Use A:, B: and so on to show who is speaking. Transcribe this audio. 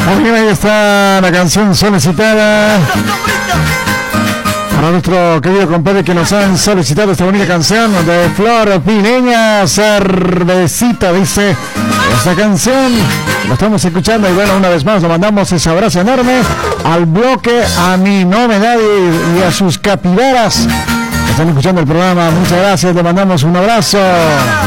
A: Muy bien, ahí está la canción solicitada para nuestro querido compadre que nos han solicitado esta bonita canción de Flor Pineña, Cervecita, dice esta canción. Lo estamos escuchando y bueno, una vez más le mandamos ese abrazo enorme al bloque, a mi novedad y a sus capibaras. Están escuchando el programa, muchas gracias, le mandamos un abrazo.